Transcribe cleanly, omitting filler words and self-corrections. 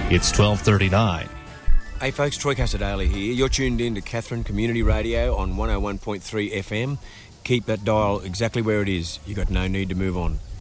It's 12:39. Hey folks, Troy Casadale here. You're tuned in to Katherine Community Radio on 101.3 FM. Keep that dial exactly where it is. You've got no need to move on.